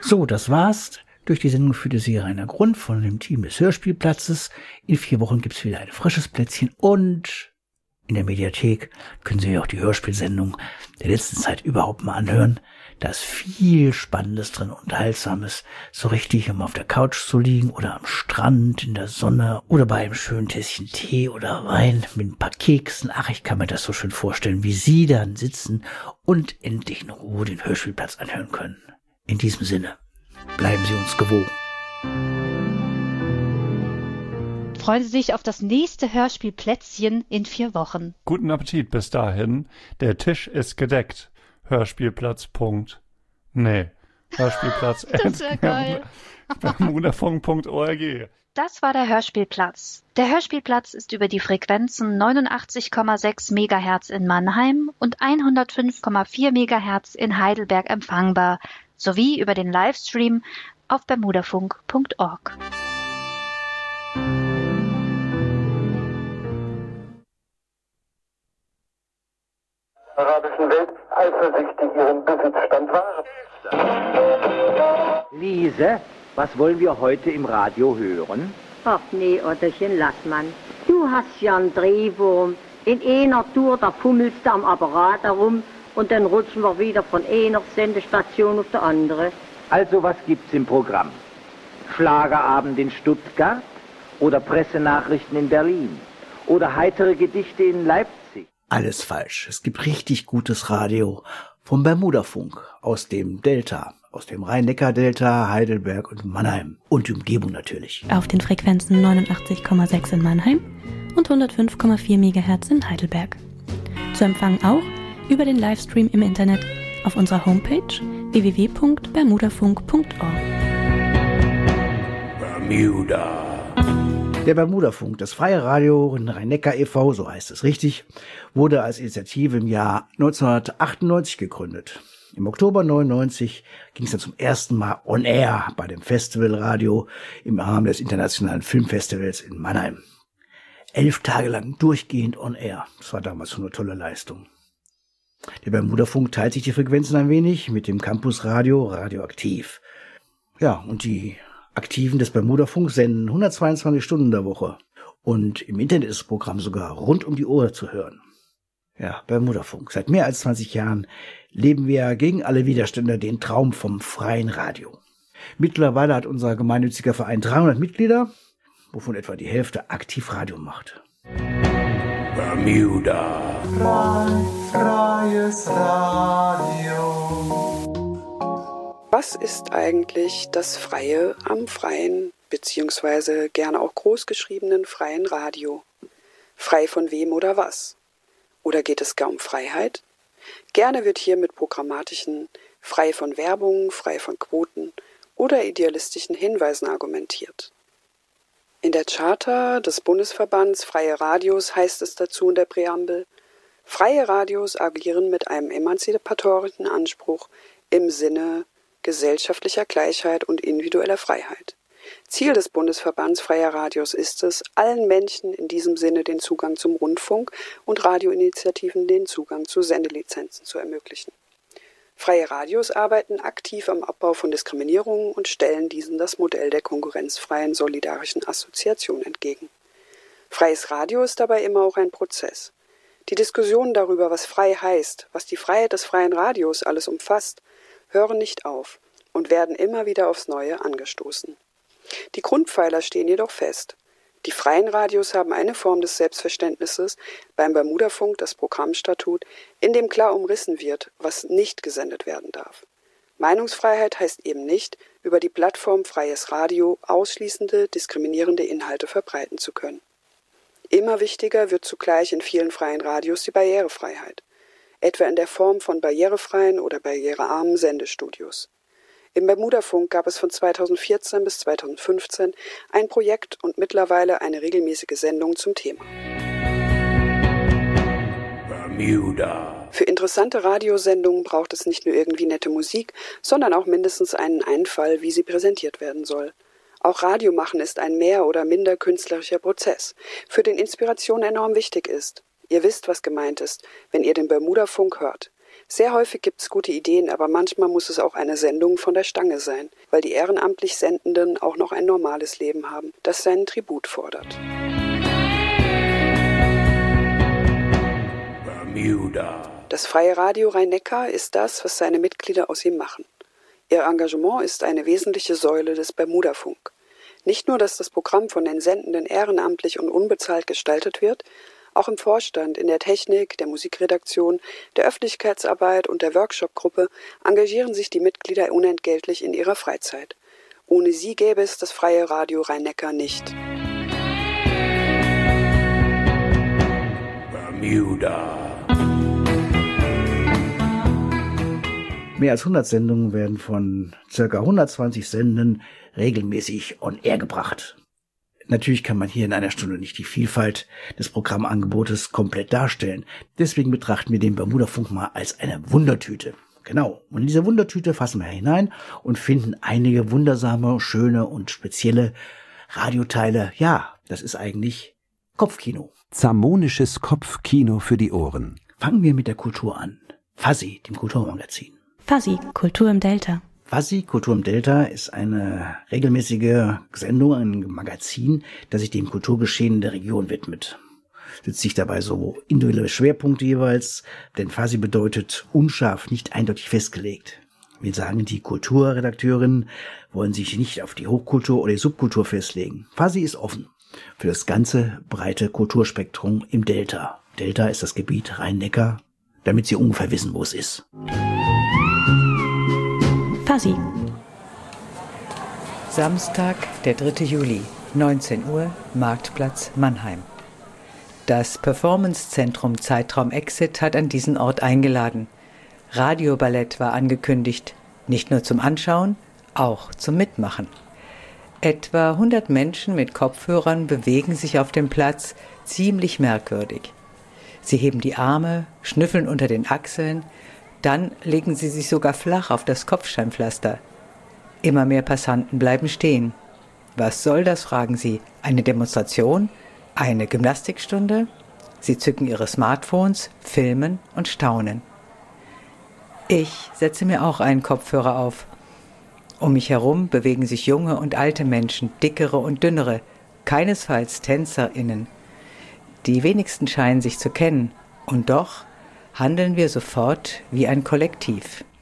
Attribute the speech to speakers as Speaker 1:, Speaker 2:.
Speaker 1: So, das war's. Durch die Sendung führte Sie Rainer Grund von dem Team des Hörspielplatzes. In 4 Wochen gibt's wieder ein frisches Plätzchen und in der Mediathek können Sie auch die Hörspielsendung der letzten Zeit überhaupt mal anhören. Da ist viel Spannendes drin, Unterhaltsames, so richtig, um auf der Couch zu liegen oder am Strand, in der Sonne oder bei einem schönen Tässchen Tee oder Wein mit ein paar Keksen. Ach, ich kann mir das so schön vorstellen, wie Sie dann sitzen und endlich in Ruhe den Hörspielplatz anhören können. In diesem Sinne, bleiben Sie uns gewogen.
Speaker 2: Freuen Sie sich auf das nächste Hörspielplätzchen in 4 Wochen.
Speaker 3: Guten Appetit bis dahin. Der Tisch ist gedeckt. Hörspielplatz. Hörspielplatz.
Speaker 2: Das wäre geil.
Speaker 3: Bermudafunk.org.
Speaker 2: Das war der Hörspielplatz. Der Hörspielplatz ist über die Frequenzen 89,6 MHz in Mannheim und 105,4 MHz in Heidelberg empfangbar, sowie über den Livestream auf bermudafunk.org.
Speaker 4: Arabischen Welt eifersüchtig ihren Besitzstand wahren.
Speaker 5: Lise, was wollen wir heute im Radio hören?
Speaker 6: Ach nee, Otterchen, lass man. Du hast ja einen Drehwurm. In einer Tour, da fummelst du am Apparat herum und dann rutschen wir wieder von einer Sendestation auf die andere.
Speaker 5: Also was gibt's im Programm? Schlagerabend in Stuttgart? Oder Pressenachrichten in Berlin? Oder heitere Gedichte in Leipzig?
Speaker 1: Alles falsch. Es gibt richtig gutes Radio vom Bermudafunk aus dem Delta, aus dem Rhein-Neckar-Delta, Heidelberg und Mannheim und die Umgebung natürlich.
Speaker 7: Auf den Frequenzen 89,6 in Mannheim und 105,4 MHz in Heidelberg. Zu empfangen auch über den Livestream im Internet auf unserer Homepage www.bermudafunk.org.
Speaker 1: Bermuda. Der Bermudafunk, das freie Radio in Rhein-Neckar e.V., so heißt es richtig, wurde als Initiative im Jahr 1998 gegründet. Im Oktober 1999 ging es dann zum ersten Mal on air bei dem Festivalradio im Rahmen des Internationalen Filmfestivals in Mannheim. 11 Tage lang durchgehend on air. Das war damals schon eine tolle Leistung. Der Bermudafunk teilt sich die Frequenzen ein wenig mit dem Campusradio Radioaktiv. Ja, und die Aktiven des Bermudafunk senden 122 Stunden in der Woche. Und im Internet ist das Programm sogar rund um die Uhr zu hören. Ja, Bermudafunk. Seit mehr als 20 Jahren leben wir gegen alle Widerstände den Traum vom freien Radio. Mittlerweile hat unser gemeinnütziger Verein 300 Mitglieder, wovon etwa die Hälfte aktiv Radio macht. Bermuda.
Speaker 8: Freies Radio.
Speaker 9: Was ist eigentlich das Freie am freien, beziehungsweise gerne auch großgeschriebenen freien Radio? Frei von wem oder was? Oder geht es gar um Freiheit? Gerne wird hier mit programmatischen, frei von Werbung, frei von Quoten oder idealistischen Hinweisen argumentiert. In der Charta des Bundesverbands Freie Radios heißt es dazu in der Präambel: Freie Radios agieren mit einem emanzipatorischen Anspruch im Sinne gesellschaftlicher Gleichheit und individueller Freiheit. Ziel des Bundesverbands Freier Radios ist es, allen Menschen in diesem Sinne den Zugang zum Rundfunk und Radioinitiativen den Zugang zu Sendelizenzen zu ermöglichen. Freie Radios arbeiten aktiv am Abbau von Diskriminierungen und stellen diesen das Modell der konkurrenzfreien solidarischen Assoziation entgegen. Freies Radio ist dabei immer auch ein Prozess. Die Diskussionen darüber, was frei heißt, was die Freiheit des freien Radios alles umfasst, hören nicht auf und werden immer wieder aufs Neue angestoßen. Die Grundpfeiler stehen jedoch fest. Die freien Radios haben eine Form des Selbstverständnisses, beim Bermudafunk das Programmstatut, in dem klar umrissen wird, was nicht gesendet werden darf. Meinungsfreiheit heißt eben nicht, über die Plattform Freies Radio ausschließende, diskriminierende Inhalte verbreiten zu können. Immer wichtiger wird zugleich in vielen freien Radios die Barrierefreiheit, etwa in der Form von barrierefreien oder barrierearmen Sendestudios. Im Bermudafunk gab es von 2014 bis 2015 ein Projekt und mittlerweile eine regelmäßige Sendung zum Thema. Bermuda. Für interessante Radiosendungen braucht es nicht nur irgendwie nette Musik, sondern auch mindestens einen Einfall, wie sie präsentiert werden soll. Auch Radiomachen ist ein mehr oder minder künstlerischer Prozess, für den Inspiration enorm wichtig ist. Ihr wisst, was gemeint ist, wenn ihr den Bermudafunk hört. Sehr häufig gibt's gute Ideen, aber manchmal muss es auch eine Sendung von der Stange sein, weil die ehrenamtlich Sendenden auch noch ein normales Leben haben, das seinen Tribut fordert.
Speaker 1: Bermuda.
Speaker 9: Das Freie Radio Rhein-Neckar ist das, was seine Mitglieder aus ihm machen. Ihr Engagement ist eine wesentliche Säule des Bermudafunk. Nicht nur, dass das Programm von den Sendenden ehrenamtlich und unbezahlt gestaltet wird, auch im Vorstand, in der Technik, der Musikredaktion, der Öffentlichkeitsarbeit und der Workshop-Gruppe engagieren sich die Mitglieder unentgeltlich in ihrer Freizeit. Ohne sie gäbe es das Freie Radio Rhein-Neckar nicht.
Speaker 1: Bermuda. Mehr als 100 Sendungen werden von ca. 120 Sendenden regelmäßig on air gebracht. Natürlich kann man hier in einer Stunde nicht die Vielfalt des Programmangebotes komplett darstellen. Deswegen betrachten wir den Bermudafunk mal als eine Wundertüte. Genau, und in diese Wundertüte fassen wir hinein und finden einige wundersame, schöne und spezielle Radioteile. Ja, das ist eigentlich Kopfkino.
Speaker 10: Zamonisches Kopfkino für die Ohren.
Speaker 1: Fangen wir mit der Kultur an. Fuzzy, dem Kulturmagazin.
Speaker 7: Fuzzy, Kultur im Delta.
Speaker 1: Fuzzy, Kultur im Delta ist eine regelmäßige Sendung, ein Magazin, das sich dem Kulturgeschehen der Region widmet. Setzt sich dabei so individuelle Schwerpunkte jeweils, denn Fuzzy bedeutet unscharf, nicht eindeutig festgelegt. Wir sagen, die Kulturredakteurinnen wollen sich nicht auf die Hochkultur oder die Subkultur festlegen. Fuzzy ist offen für das ganze breite Kulturspektrum im Delta. Delta ist das Gebiet Rhein-Neckar, damit Sie ungefähr wissen, wo es ist.
Speaker 7: Fuzzy.
Speaker 11: Samstag, der 3. Juli, 19 Uhr, Marktplatz Mannheim. Das Performancezentrum Zeitraum Exit hat an diesen Ort eingeladen. Radioballett war angekündigt, nicht nur zum Anschauen, auch zum Mitmachen. Etwa 100 Menschen mit Kopfhörern bewegen sich auf dem Platz ziemlich merkwürdig. Sie heben die Arme, schnüffeln unter den Achseln, dann legen sie sich sogar flach auf das Kopfsteinpflaster. Immer mehr Passanten bleiben stehen. Was soll das, fragen sie. Eine Demonstration? Eine Gymnastikstunde? Sie zücken ihre Smartphones, filmen und staunen. Ich setze mir auch einen Kopfhörer auf. Um mich herum bewegen sich junge und alte Menschen, dickere und dünnere, keinesfalls TänzerInnen. Die wenigsten scheinen sich zu kennen, und doch handeln wir sofort wie ein Kollektiv.